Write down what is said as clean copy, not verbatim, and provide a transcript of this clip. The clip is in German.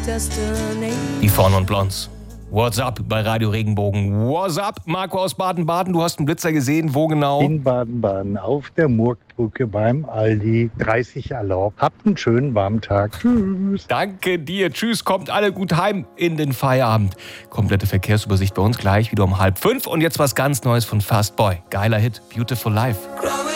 Die Vorne und Blondes. What's up bei Radio Regenbogen? What's up, Marco aus Baden-Baden? Du hast einen Blitzer gesehen, wo genau? In Baden-Baden auf der Murgbrücke beim Aldi. 30 erlaubt. Habt einen schönen warmen Tag. Tschüss. Danke dir. Tschüss. Kommt alle gut heim in den Feierabend. Komplette Verkehrsübersicht bei uns gleich wieder um 4:30. Und jetzt was ganz Neues von Fast Boy. Geiler Hit. Beautiful Life.